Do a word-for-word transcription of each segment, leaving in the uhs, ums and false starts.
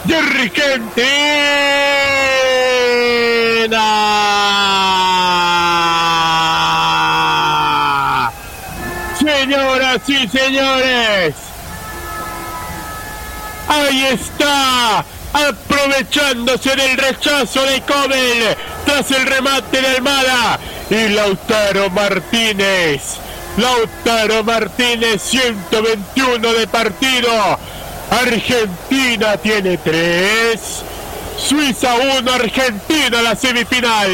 de Argentina. Señoras y señores, ahí está, aprovechándose del rechazo de Comel tras el remate de Almada, y Lautaro Martínez. Lautaro Martínez, ciento veintiuno de partido. Argentina tiene tres, Suiza uno, Argentina la semifinal.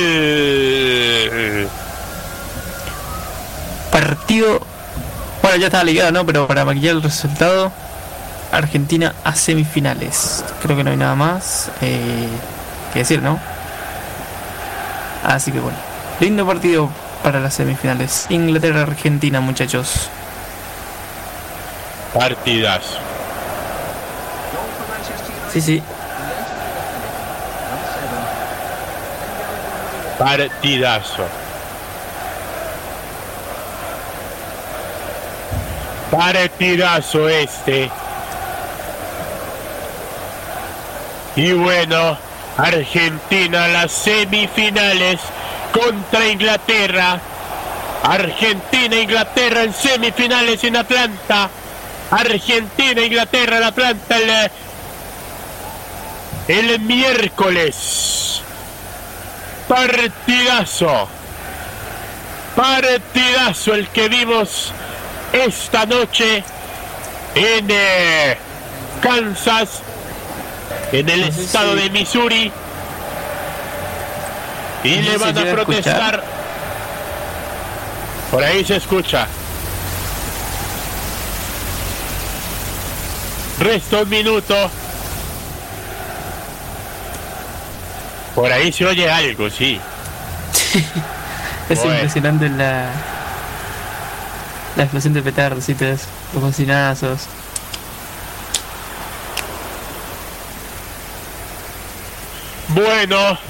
Partido, bueno, ya estaba ligado, ¿no? Pero para maquillar el resultado, Argentina a semifinales. Creo que no hay nada más eh, que decir, ¿no? Así que bueno, lindo partido para las semifinales. Inglaterra-Argentina, muchachos. Partidazo. Sí, sí. Partidazo. Partidazo este. Y bueno, Argentina las semifinales contra Inglaterra. Argentina Inglaterra en semifinales en Atlanta. Argentina Inglaterra en Atlanta el, el miércoles. Partidazo. Partidazo el que vimos esta noche en eh, Kansas, en el sí, estado sí. de Missouri, y Sí, le van se a llega a protestar. escuchar. Por ahí se escucha. Resta un minuto. Por ahí se oye algo, sí. Es Bueno. impresionante la la explosión de petardos y todo eso, los bocinazos. Bueno,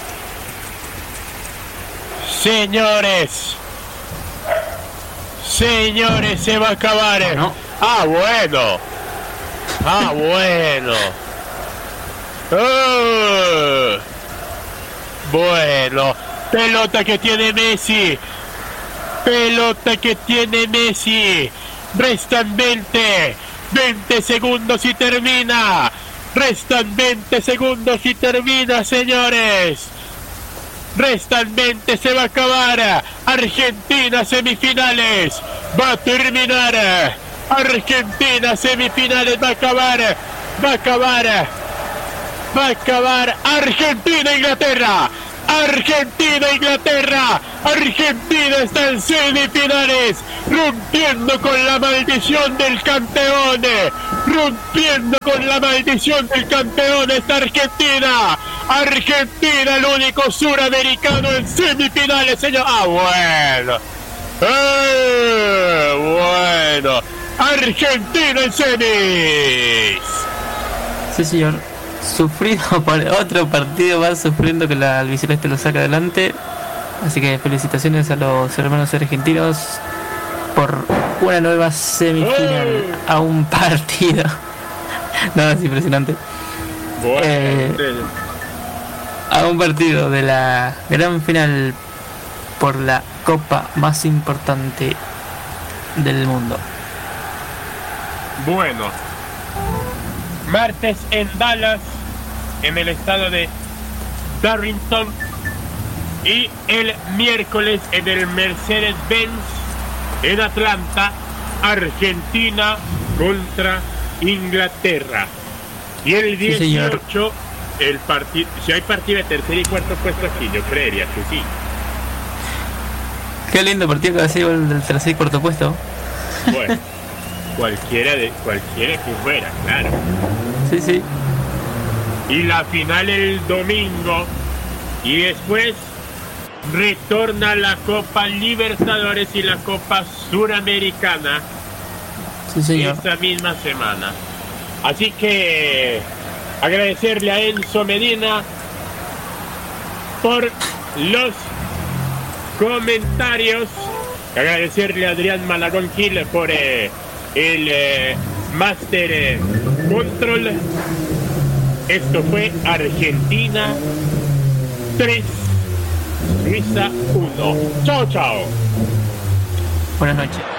señores, señores, se va a acabar. Bueno. Ah, bueno. Ah, bueno. Oh. Bueno, pelota que tiene Messi. Pelota que tiene Messi. Restan veinte. veinte segundos y termina. Restan veinte segundos y termina, señores. Restan veinte, se va a acabar. Argentina semifinales. Va a terminar. Argentina semifinales, va a acabar. Va a acabar. Va a acabar. Argentina, Inglaterra. Argentina, Inglaterra. Argentina está en semifinales, rompiendo con la maldición del campeón. Rompiendo con la maldición del campeón está Argentina. Argentina, el único suramericano en semifinales, señor. Ah, bueno. Eh, bueno. Argentina en semis. Sí, señor. Sufrido por otro partido más, sufriendo que la albiceleste lo saca adelante. Así que felicitaciones a los hermanos argentinos por una nueva semifinal a un partido. No, es impresionante. Bueno, Eh, a un partido de la gran final por la copa más importante del mundo. bueno. Martes en Dallas, en el estado de Darrington, y el miércoles en el Mercedes-Benz en Atlanta, Argentina contra Inglaterra. Y el Sí, señor. dieciocho, el partido, si hay partido de tercer y cuarto puesto aquí, yo creería que sí. Qué lindo partido que va a ser el del tercer y cuarto puesto. Bueno, cualquiera de cualquiera que fuera, claro. Sí, sí. Y la final el domingo, y después retorna la Copa Libertadores y la Copa Suramericana Sí, señor. esta misma semana. Así que agradecerle a Enzo Medina por los comentarios, agradecerle a Adrián Malagón Gil por eh, el eh, Master eh, Control, Esto fue Argentina tres, Suiza uno. Chao, chao. Buenas noches.